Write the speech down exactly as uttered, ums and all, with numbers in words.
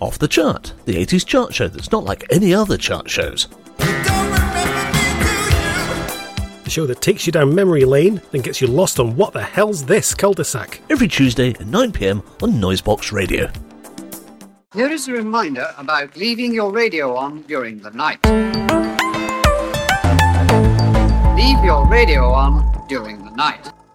Off the Chart, the eighties chart show that's not like any other chart shows. The show that takes you down memory lane and gets you lost on what the hell's this cul-de-sac. Every Tuesday at nine p m on Noisebox Radio. Here is a reminder about leaving your radio on during the night. Leave your radio on during the night.